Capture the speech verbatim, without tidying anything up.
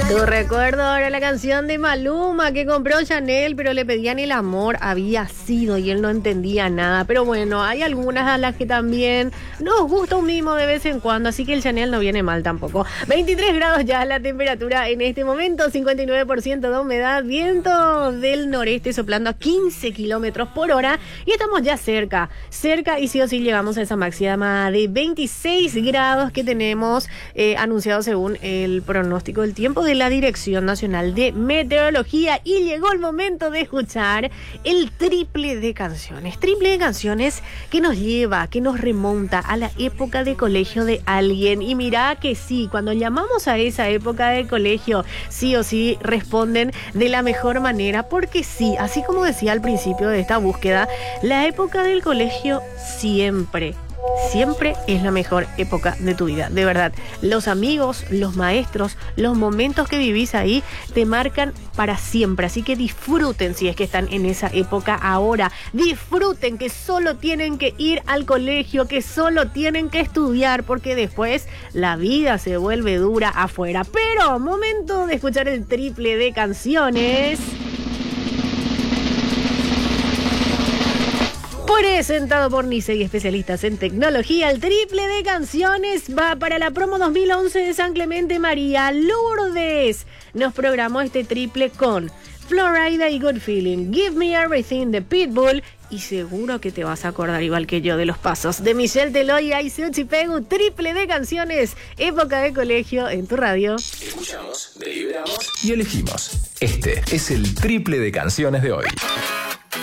Tu recuerdo ahora la canción de Maluma que compró Chanel, pero le pedían el amor, había sido y él no entendía nada. Pero bueno, hay algunas a las que también nos gusta un mimo de vez en cuando, así que el Chanel no viene mal tampoco. veintitrés grados ya la temperatura en este momento, cincuenta y nueve por ciento de humedad, viento del noreste soplando a quince kilómetros por hora y estamos ya cerca, cerca y sí o sí llegamos a esa máxima de veintiséis grados que tenemos eh, anunciado según el pronóstico del tiempo de la Dirección Nacional de Meteorología. Y llegó el momento de escuchar el triple de canciones. Triple de canciones que nos lleva, que nos remonta a la época de colegio de alguien. Y mira que sí, cuando llamamos a esa época de colegio, sí o sí responden de la mejor manera. Porque sí, así como decía al principio de esta búsqueda, la época del colegio siempre... siempre es la mejor época de tu vida, de verdad. Los amigos, los maestros, los momentos que vivís ahí te marcan para siempre, así que disfruten si es que están en esa época ahora. Disfruten que solo tienen que ir al colegio, que solo tienen que estudiar, porque después la vida se vuelve dura afuera. Pero momento de escuchar el triple de canciones. Presentado por Nisei, especialistas en tecnología. El triple de canciones va para la promo dos mil once de San Clemente María. Lourdes nos programó este triple con Florida y Good Feeling, Give Me Everything de Pitbull. Y seguro que te vas a acordar, igual que yo, de los pasos de Michelle Teloya y Suchi Pegu. Triple de canciones, época de colegio en tu radio. Escuchamos, deliberamos y elegimos. Este es el triple de canciones de hoy.